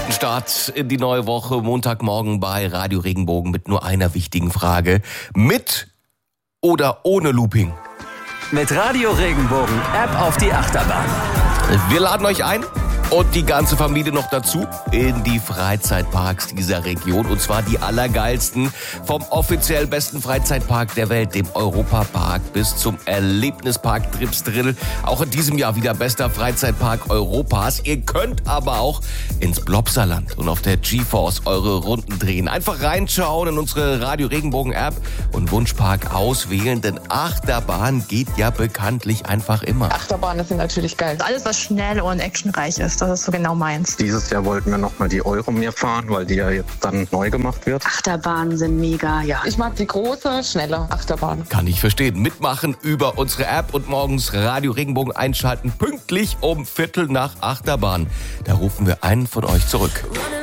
Guten Start in die neue Woche, Montagmorgen bei Radio Regenbogen mit nur einer wichtigen Frage. Mit oder ohne Looping? Mit Radio Regenbogen, App auf die Achterbahn. Wir laden euch ein und die ganze Familie noch dazu in die Freizeitparks dieser Region. Und zwar die allergeilsten, vom offiziell besten Freizeitpark der Welt, dem Europapark, bis zum Erlebnispark Tripsdrill. Auch in diesem Jahr wieder bester Freizeitpark Europas. Ihr könnt aber auch ins Blobserland und auf der GeForce eure Runden drehen. Einfach reinschauen in unsere Radio Regenbogen App und Wunschpark auswählen, denn Achterbahn geht ja bekanntlich einfach immer. Achterbahnen sind natürlich geil. Alles, was schnell und actionreich ist, das ist so genau meins. Dieses Jahr wollten wir nochmal die Euromir fahren, weil die ja jetzt dann neu gemacht wird. Achterbahnen sind mega, ja. Ich mag die große, schnelle Achterbahn. Kann ich verstehen. Mitmachen über unsere App und morgens Radio Regenbogen einschalten, pünktlich um 7:45 Achterbahn. Da rufen wir einen von euch zurück.